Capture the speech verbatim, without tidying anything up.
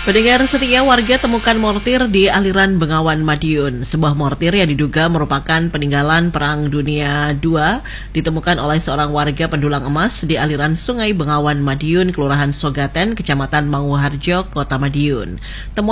Pendengar setia, warga temukan mortir di aliran Bengawan Madiun. Sebuah mortir yang diduga merupakan peninggalan Perang Dunia kedua ditemukan oleh seorang warga Pendulang Emas di aliran Sungai Bengawan Madiun, Kelurahan Sogaten, Kecamatan Manguharjo, Kota Madiun. Temuan